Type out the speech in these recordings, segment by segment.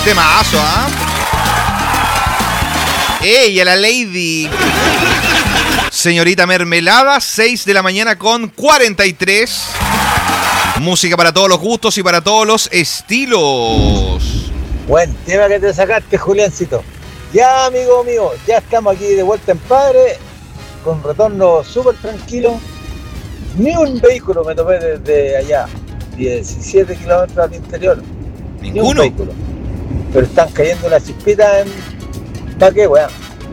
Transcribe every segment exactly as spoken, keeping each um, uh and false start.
Temazo, ¿ah? ¿eh? ¡Ey, a la lady! Señorita Mermelada, seis de la mañana con cuarenta y tres. Música para todos los gustos y para todos los estilos. Buen tema que te sacaste, Juliancito. Ya, amigo mío, ya estamos aquí de vuelta en Padre, con retorno súper tranquilo. Ni un vehículo me topé desde allá, diecisiete kilómetros al interior. ¿Ninguno? Ni un vehículo. Pero están cayendo unas chispitas en... ¿Para qué, weón?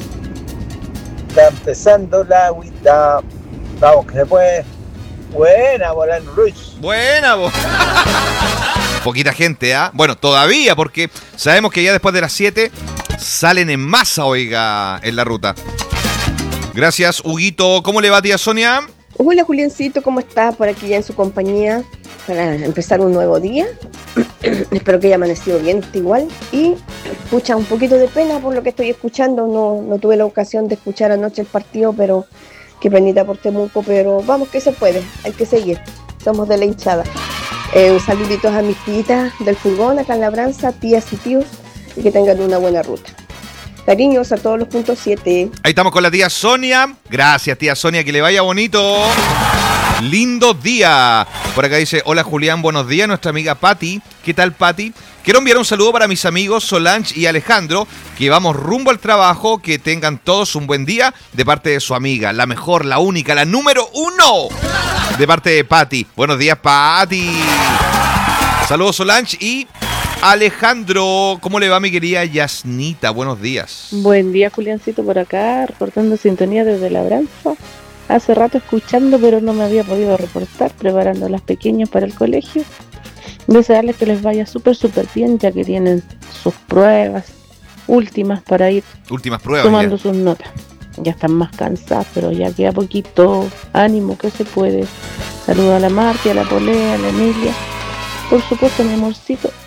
Está empezando la agüita. Vamos, que se puede. Buena, Morán Ruiz. Buena, vos. Poquita gente, ¿ah? ¿eh? Bueno, todavía, porque sabemos que ya después de las siete salen en masa, oiga, en la ruta. Gracias, Huguito. ¿Cómo le va, tía Sonia? Hola, Juliancito, ¿cómo está? Por aquí ya en su compañía para empezar un nuevo día. Espero que haya amanecido bien, está igual. Y, escucha, un poquito de pena por lo que estoy escuchando. No, no tuve la ocasión de escuchar anoche el partido, pero qué penita por Temuco. Pero vamos que se puede, hay que seguir. Somos de la hinchada. Eh, un saludito a mis titas del furgón, acá en Labranza, tías y tíos, y que tengan una buena ruta. Cariños a todos los puntos siete. Ahí estamos con la tía Sonia. Gracias, tía Sonia, que le vaya bonito. Lindo día. Por acá dice, hola Julián, buenos días, nuestra amiga Patti. ¿Qué tal, Patti? Quiero enviar un saludo para mis amigos Solange y Alejandro, que vamos rumbo al trabajo, que tengan todos un buen día, de parte de su amiga, la mejor, la única, la número uno, de parte de Patti. Buenos días, Patti. Saludos, Solange y Alejandro. ¿Cómo le va, mi querida Yasnita? Buenos días. Buen día, Juliancito, por acá, reportando sintonía desde Labranza. Hace rato escuchando, pero no me había podido reportar, preparando a las pequeñas para el colegio. Desearles que les vaya súper, súper bien, ya que tienen sus pruebas últimas para ir últimas pruebas, tomando ya. sus notas. Ya están más cansadas, pero ya queda poquito. Ánimo, que se puede. Saludos a la Marti, a la Polea, a la Emilia. Por supuesto, mi amorcito,